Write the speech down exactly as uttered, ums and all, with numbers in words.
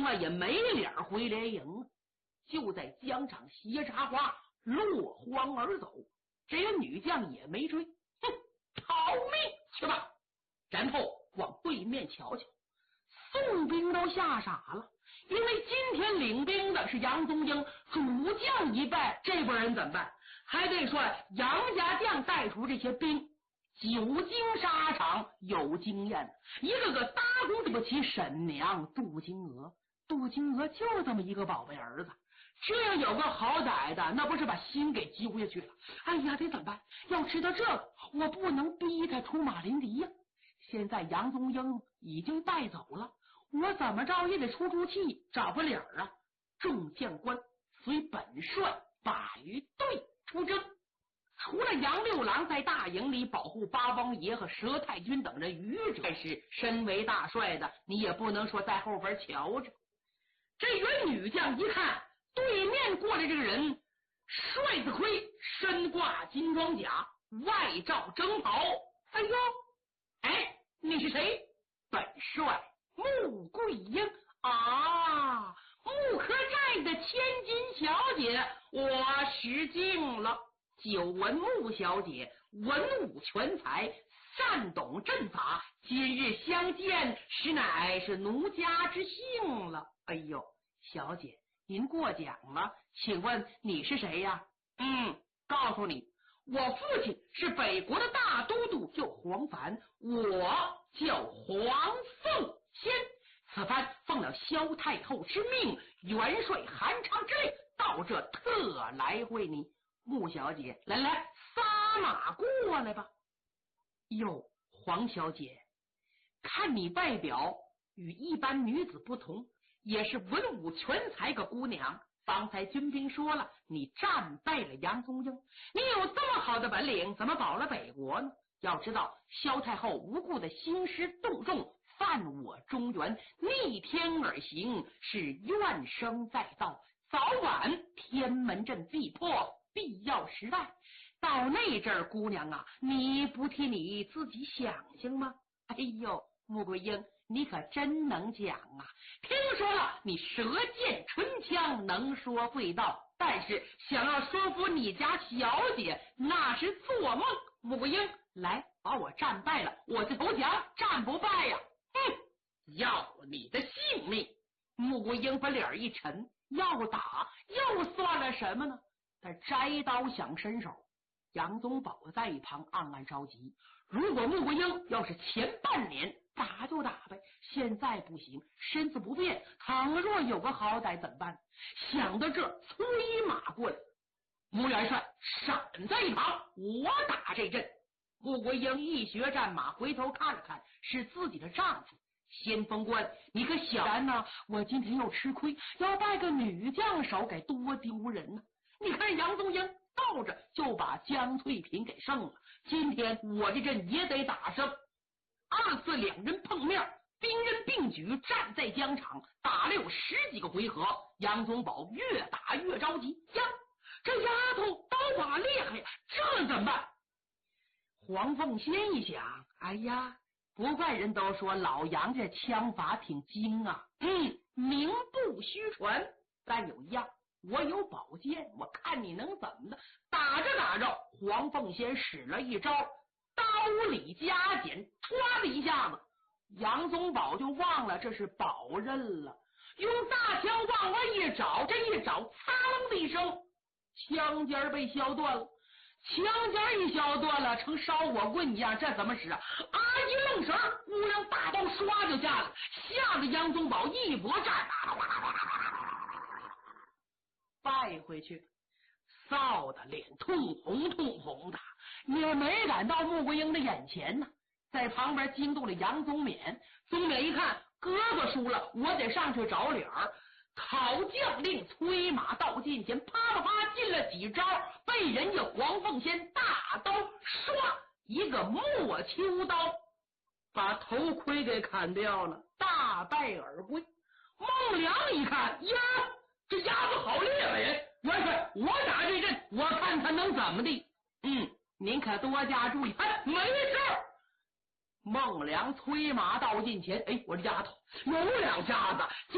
了也没脸回连营。就在疆场斜插花落荒而走，这个女将也没追，哼，逃命去吧。然后往对面瞧瞧，宋兵都吓傻了，因为今天领兵的是杨宗英，主将一败，这波人怎么办？还得说杨家将带出这些兵久经沙场，有经验，一个个搭功对不起沈娘杜金娥。杜金娥就这么一个宝贝儿子，这样有个好歹的，那不是把心给揪下去了？哎呀，得怎么办？要知道这个，我不能逼他出马临敌呀。现在杨宗英已经带走了，我怎么着也得出出气，找个理儿啊！众将官随本帅把于队出征。除了杨六郎在大营里保护八王爷和佘太君等人余者，但是身为大帅的，你也不能说在后边瞧着。这员女将一看对面过来这个人，帅子盔，身挂金装甲，外罩征袍。哎呦，哎，你是谁？本帅穆桂英啊，木科寨的千金小姐，我失敬了。久闻穆小姐文武全才，善懂阵法，今日相见，实乃是奴家之幸了。哎呦，小姐您过奖了，请问你是谁呀？嗯，告诉你，我父亲是北国的大都督，叫黄凡，我叫黄凤仙。此番奉了萧太后之命，元帅韩昌之令，到这特来会你。穆小姐，来来，撒马过来吧。哟，黄小姐，看你外表与一般女子不同，也是文武全才个姑娘。方才军兵说了，你战败了杨宗英，你有这么好的本领，怎么保了北国呢？要知道，萧太后无故的兴师动众，犯我中原，逆天而行，是怨声载道，早晚天门阵必破，必要失败。到那阵儿，姑娘啊，你不替你自己想想吗？哎呦，穆桂英，你可真能讲啊！听说了你舌剑唇枪，能说会道，但是想要说服你家小姐，那是做梦。穆桂英，来，把我战败了，我就投降，战不败呀！哼，要你的性命！穆桂英把脸一沉，要打又算了什么呢？他摘刀想伸手，杨宗保在一旁暗暗着急。如果穆桂英要是前半年打就打呗，现在不行，身子不便，倘若有个好歹怎么办？想到这，催马过来，穆元帅闪在一旁，我打这阵。穆桂英一学战马，回头看了看，是自己的丈夫。先锋官，你可小然呢？我今天又吃亏，要拜个女将手，该多丢人呢！你看杨宗英倒着就把江翠萍给胜了，今天我这阵也得打胜。二次两人碰面，兵刃并举，站在疆场，打了有十几个回合。杨宗保越打越着急，呀，这丫头刀法厉害呀，这怎么办？黄凤仙一想，哎呀，不怪人都说老杨家枪法挺精啊。嗯，名不虚传，但有一样，我有宝剑，我看你能怎么的？打着打着，黄凤仙使了一招刀里加减，唰的一下子，杨宗保就忘了这是宝刃了，用大枪往外一找，这一找，擦楞的一声，枪尖被削断了。枪尖一削断了，成烧火棍一样，这怎么使啊？啊！一愣神，乌亮大刀唰就下来，吓得杨宗保一搏战，败回去，臊得脸通红通红的，也没敢到穆桂英的眼前呢。在旁边惊动了杨宗勉，宗勉一看哥哥输了，我得上去找理儿。讨将令催马到近前，啪啪啪进了几招，被人家黄凤仙大刀唰一个莫秋刀把头盔给砍掉了，大败而归。孟良一看，呀，这丫头好厉害呀！元帅，我打这阵，我看他能怎么地。嗯，您可多加注意。哎，没事。孟良催马到近前，哎，我这丫头有两下子，就